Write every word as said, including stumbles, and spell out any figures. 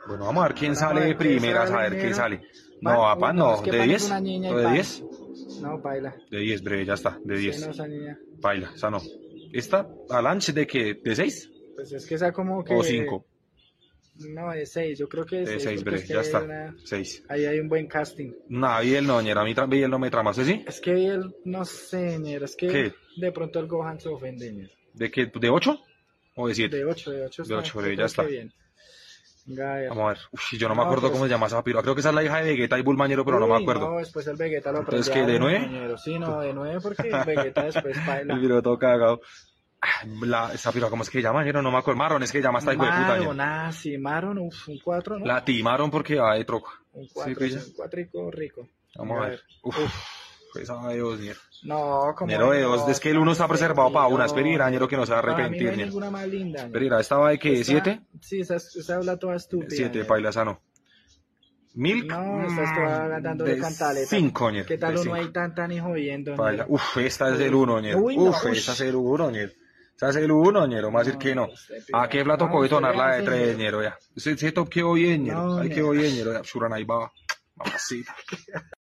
Bueno, vamos a ver quién Vamos a sale ver de qué primeras, a sale, ver qué negro. sale. Pan- No, a uy, pan no, no, es que ¿de pan es diez? una niña y ¿O de pan. diez? No, baila. De diez, breve, ya está, de Sí, diez. no, esa niña. Baila, esa no. ¿Esta, a lunch de qué? ¿De seis? Pues es que esa como ¿O que... cinco? No, de seis, yo creo que de De seis, seis, porque breve, es que ya ahí hay, está. una- seis. ahí hay un buen casting. No, Biel no, ñero, a mí tra- Biel no me trama, ¿sí? sí? Es que él, no sé, ñero, es que ¿Qué? de pronto el Gohan se ofende, ñero. ¿De qué? ¿De ocho? ¿O de siete? De ocho, de ocho De está, ocho, yo breve, ya creo está. que bien. Venga, a ver. Vamos a ver. Uf, yo no me No, acuerdo pues- cómo se llama esa piroa. Creo que esa es la hija de Vegeta y Bulmañero, pero no me Uy, acuerdo. No, después el Vegeta lo Entonces, aprende ¿qué, de a uno, nueve? ñero. Sí, no, de nueve porque el Vegeta después baila. El video todo cagado. Ah, La, esa piroa, ¿cómo es que llama, ñero? No me acuerdo. Marron es que llama esta hijo de puta, ñero. Maron, ah, sí, Maron, uf, un cuatro, ¿no? La timaron porque va de troco. Un Sí, cuatro, pilla. un cuatrico rico. Vamos a Venga, ver. Uf, esa de dos, ñero. No, como Ñero de dos. Es que el uno está preservado para una. Espera, Espera, ñero, que no se va a Para mí no arrepentir, hay ñero. ninguna más linda. ñero. Espera, ¿esta va de qué? Esta- ¿Siete? Sí, esa, esa habla toda estúpida. Siete, ñero. paila, esa no. Milk. No, estás toda dándole de cantaleta. cinco, ñero. ¿Qué tal de uno cinco. ahí tan tan y jodiendo? Paila. ñero? Uf, esta es el uno, ñero. Uy, no, Uf, ush. esa es el uno, ñero. Esa es el uno, ñero. Más decir que no. este ¿A qué plato no, coge usted tonar le la de hace, tres, ñero. ñero? Ya. Ese ese top quedó bien, ñero. No, Ahí ñero. quedó bien, ñero. Ya, Suran ahí va. Mamacita.